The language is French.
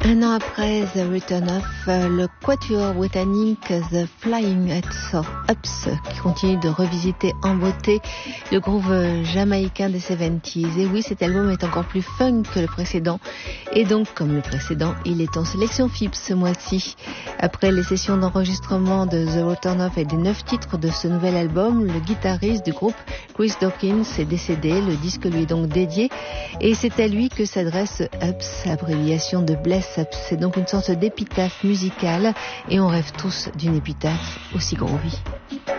Un an après The Return of, le quatuor britannique The Flying Ups qui continue de revisiter en beauté le groove jamaïcain des 70s. Et oui, cet album est encore plus funk que le précédent. Et donc, comme le précédent, il est en sélection FIP ce mois-ci. Après les sessions d'enregistrement de The Return of et des 9 titres de ce nouvel album, le guitariste du groupe Chris Dawkins est décédé. Le disque lui est donc dédié. Et c'est à lui que s'adresse Ups, abréviation de Bless Ups. C'est donc une sorte d'épitaphe musicale et on rêve tous d'une épitaphe aussi groovy.